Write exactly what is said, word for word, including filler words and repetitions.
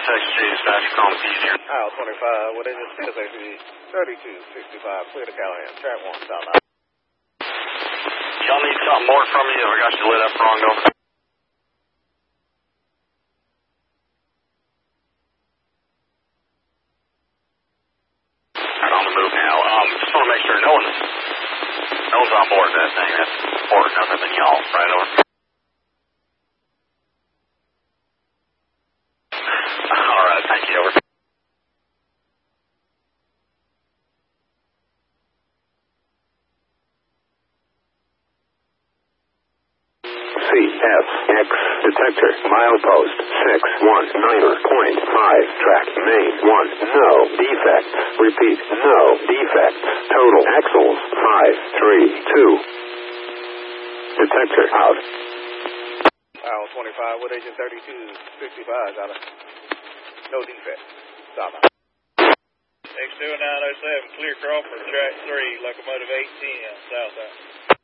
Texas City dispatch, calm easier. Aisle twenty-five, what is it? C S A P thirty-two sixty-five, clear to Callahan, track one, southbound. Y'all need something more from me? Have I got you lit up wrong over? Right on the move now. Um, just want to make sure no one's, no one's on board that thing. That's important other than y'all. Right over. All right, thank you. Over. C F X detector milepost six one nine point five track main one no defect. Repeat, no defect. Total axles five three two. Detector out. Aisle twenty-five, what agent thirty-two sixty-five, got a no defect. Southbound. X two nine oh seven, clear Crawford, track three, locomotive eight ten, southbound.